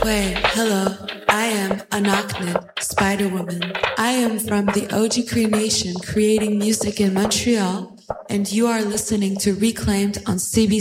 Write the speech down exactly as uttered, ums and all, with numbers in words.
Wait, hello. I am Anaknit, Spider-Woman. I am from the O G Cree Nation creating music in Montreal, and you are listening to Reclaimed on C B